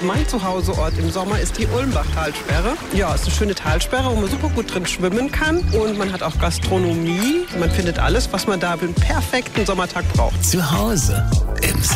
mein Zuhauseort im Sommer ist die Ulmbach-Talsperre. Ja, ist eine schöne Talsperre, wo man super gut drin schwimmen kann. Und man hat auch Gastronomie. Man findet alles, was man da für einen perfekten Sommertag braucht. Zu Hause im